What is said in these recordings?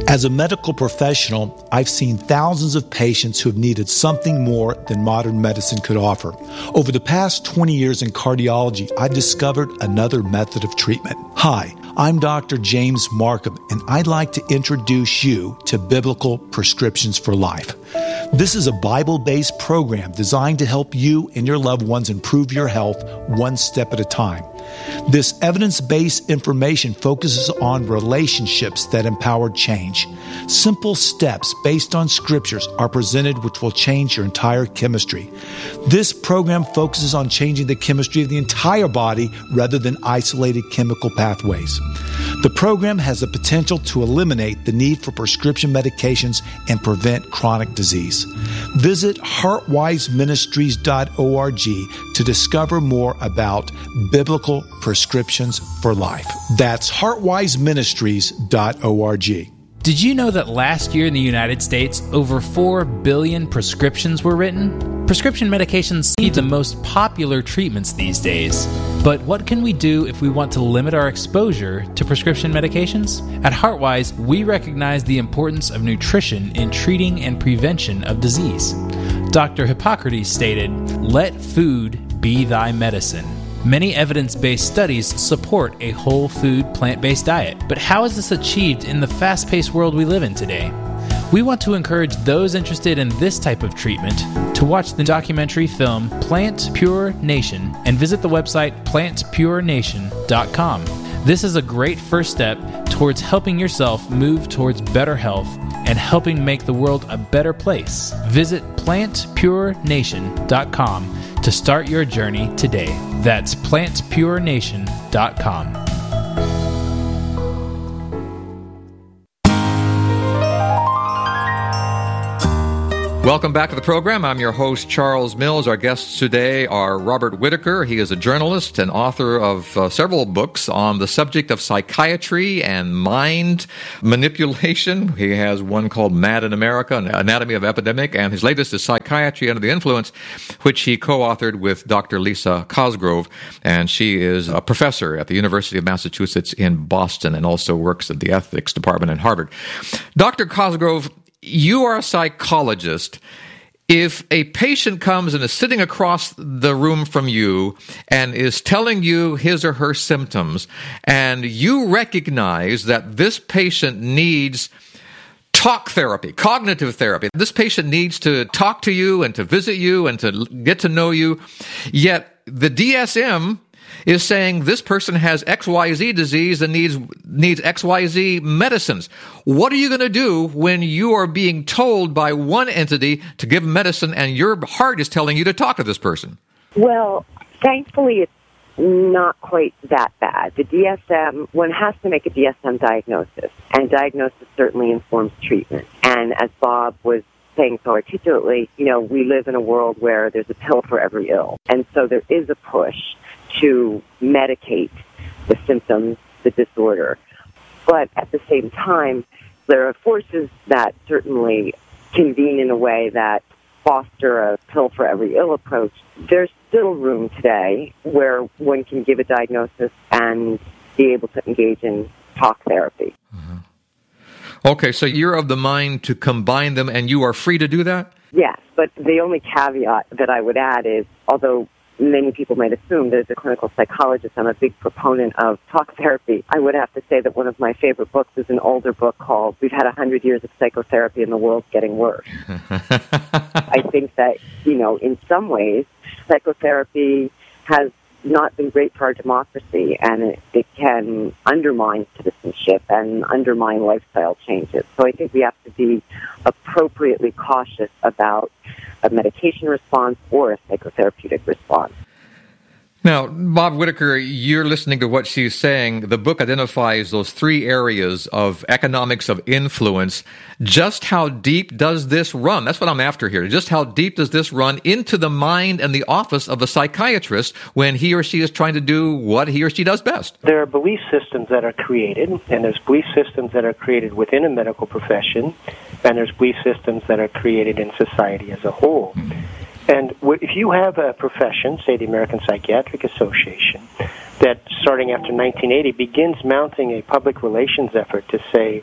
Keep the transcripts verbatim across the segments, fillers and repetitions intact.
As a medical professional, I've seen thousands of patients who have needed something more than modern medicine could offer. Over the past twenty years in cardiology, I've discovered another method of treatment. Hi, I'm Doctor James Markham, and I'd like to introduce you to Biblical Prescriptions for Life. This is a Bible-based program designed to help you and your loved ones improve your health one step at a time. This evidence-based information focuses on relationships that empower change. Simple steps based on scriptures are presented which will change your entire chemistry. This program focuses on changing the chemistry of the entire body rather than isolated chemical pathways. The program has the potential to eliminate the need for prescription medications and prevent chronic disease. Visit heartwise ministries dot org to discover more about Biblical Prescriptions for Life. That's heartwise ministries dot org. Did you know that last year in the United States, over four billion prescriptions were written? Prescription medications seem the most popular treatments these days. But what can we do if we want to limit our exposure to prescription medications? At Heartwise, we recognize the importance of nutrition in treating and prevention of disease. Doctor Hippocrates stated, "Let food be thy medicine." Many evidence-based studies support a whole food, plant-based diet. But how is this achieved in the fast-paced world we live in today? We want to encourage those interested in this type of treatment to watch the documentary film Plant Pure Nation and visit the website plant pure nation dot com. This is a great first step towards helping yourself move towards better health and helping make the world a better place. Visit plant pure nation dot com to start your journey today. That's plant pure nation dot com. Welcome back to the program. I'm your host, Charles Mills. Our guests today are Robert Whitaker. He is a journalist and author of uh, several books on the subject of psychiatry and mind manipulation. He has one called Mad in America, An Anatomy of Epidemic, and his latest is Psychiatry Under the Influence, which he co-authored with Doctor Lisa Cosgrove, and she is a professor at the University of Massachusetts in Boston and also works at the ethics department at Harvard. Doctor Cosgrove, you are a psychologist. If a patient comes and is sitting across the room from you and is telling you his or her symptoms, and you recognize that this patient needs talk therapy, cognitive therapy, this patient needs to talk to you and to visit you and to get to know you, yet the D S M is saying this person has X Y Z disease and needs needs X Y Z medicines. What are you going to do when you are being told by one entity to give medicine and your heart is telling you to talk to this person? Well, thankfully, it's not quite that bad. The D S M, one has to make a D S M diagnosis, and diagnosis certainly informs treatment. And as Bob was saying so articulately, you know, we live in a world where there's a pill for every ill. And so there is a push to medicate the symptoms, the disorder. But at the same time, there are forces that certainly convene in a way that foster a pill for every ill approach. There's still room today where one can give a diagnosis and be able to engage in talk therapy. Mm-hmm. Okay, so you're of the mind to combine them, and you are free to do that? Yes, but the only caveat that I would add is, although many people might assume that as a clinical psychologist, I'm a big proponent of talk therapy, I would have to say that one of my favorite books is an older book called We've Had a Hundred Years of Psychotherapy and the World's Getting Worse. I think that, you know, in some ways, psychotherapy has not been great for our democracy, and it, it can undermine citizenship and undermine lifestyle changes. So I think we have to be appropriately cautious about a medication response or a psychotherapeutic response. Now, Bob Whitaker, you're listening to what she's saying. The book identifies those three areas of economics of influence. Just how deep does this run? That's what I'm after here. Just how deep does this run into the mind and the office of a psychiatrist when he or she is trying to do what he or she does best? There are belief systems that are created, and there's belief systems that are created within a medical profession, and there's belief systems that are created in society as a whole. Mm-hmm. And if you have a profession, say the American Psychiatric Association, that starting after nineteen eighty begins mounting a public relations effort to say,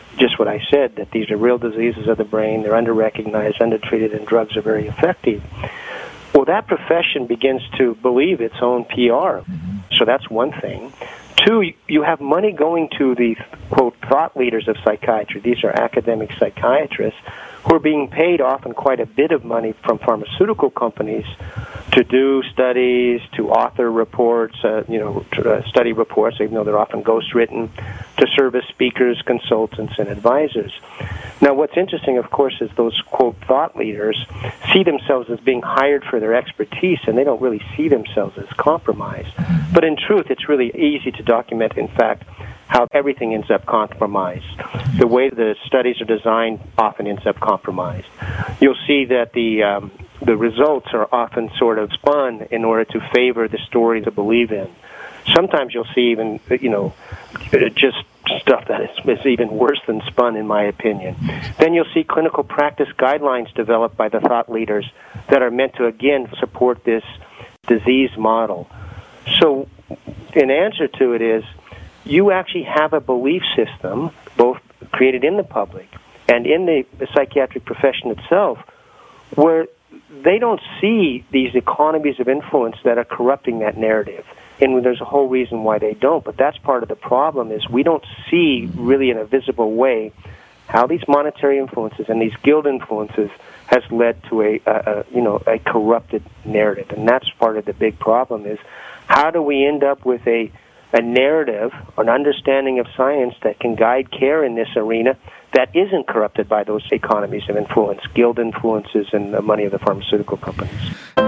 just what I said, that these are real diseases of the brain, they're under-recognized, under-treated, and drugs are very effective. Well, that profession begins to believe its own P R. So that's one thing. Two, you have money going to the, quote, thought leaders of psychiatry. These are academic psychiatrists who are being paid often quite a bit of money from pharmaceutical companies to do studies, to author reports, uh, you know, uh, study reports, even though they're often ghostwritten, to serve as speakers, consultants, and advisors. Now, what's interesting, of course, is those, quote, thought leaders see themselves as being hired for their expertise, and they don't really see themselves as compromised. But in truth, it's really easy to document, in fact, how everything ends up compromised. The way the studies are designed often ends up compromised. You'll see that the um, the results are often sort of spun in order to favor the story to believe in. Sometimes you'll see even, you know, just stuff that is, is even worse than spun, in my opinion. Then you'll see clinical practice guidelines developed by the thought leaders that are meant to, again, support this disease model. So, in answer to it is, you actually have a belief system, both created in the public and in the, the psychiatric profession itself, where they don't see these economies of influence that are corrupting that narrative. And there's a whole reason why they don't, but that's part of the problem, is we don't see really in a visible way how these monetary influences and these guild influences has led to a, a, a you know a corrupted narrative. And that's part of the big problem, is how do we end up with a a narrative, an understanding of science that can guide care in this arena that isn't corrupted by those economies of influence, guild influences, and the money of the pharmaceutical companies.